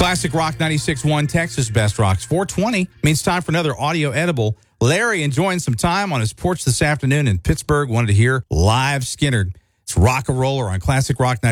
Classic Rock 96.1, Texas Best Rocks. 420 means time for another audio edible. Larry enjoying some time on his porch this afternoon in Pittsburgh wanted to hear live Skynyrd. It's Rock-a-Roller on Classic Rock 96.1.